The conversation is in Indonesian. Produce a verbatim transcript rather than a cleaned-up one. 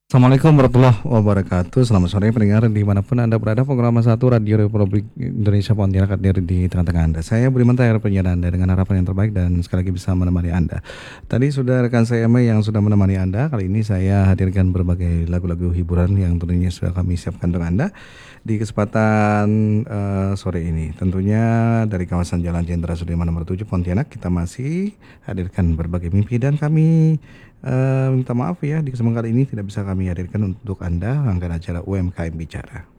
Assalamualaikum warahmatullahi wabarakatuh. Selamat sore pendengar dimanapun Anda berada. Program satu Radio Republik Indonesia Pontianak hadir di tengah-tengah Anda. Saya Budiman Tahir, penyiar Anda dengan harapan yang terbaik dan sekali lagi bisa menemani Anda. Tadi sudah rekan saya Emma yang sudah menemani Anda. Kali ini saya hadirkan berbagai lagu-lagu hiburan yang tentunya sudah kami siapkan untuk Anda di kesempatan uh, sore ini. Tentunya dari kawasan Jalan Jenderal Sudirman nomor tujuh Pontianak kita masih hadirkan berbagai mimpi dan kami Uh, minta maaf ya, di kesempatan kali ini tidak bisa kami hadirkan untuk Anda rangkaian acara U M K M Bicara.